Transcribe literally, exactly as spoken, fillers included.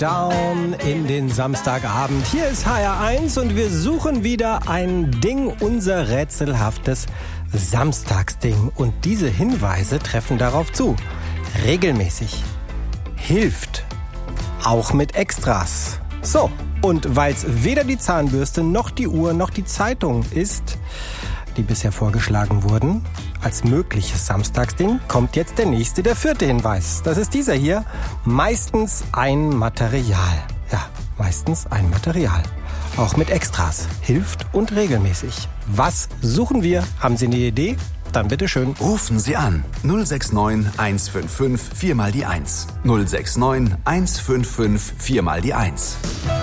Down in den Samstagabend. Hier ist H R eins und wir suchen wieder ein Ding, unser rätselhaftes Samstagsding. Und diese Hinweise treffen darauf zu. Regelmäßig. Hilft. Auch mit Extras. So, und weil es weder die Zahnbürste noch die Uhr noch die Zeitung ist, die bisher vorgeschlagen wurden, als mögliches Samstagsding, kommt jetzt der nächste, der vierte Hinweis. Das ist dieser hier. Meistens ein Material. Ja, meistens ein Material. Auch mit Extras. Hilft und regelmäßig. Was suchen wir? Haben Sie eine Idee? Dann bitteschön. Rufen Sie an. null sechs neun eins fünf fünf vier mal die eins. null sechs neun eins fünf fünf vier mal die eins.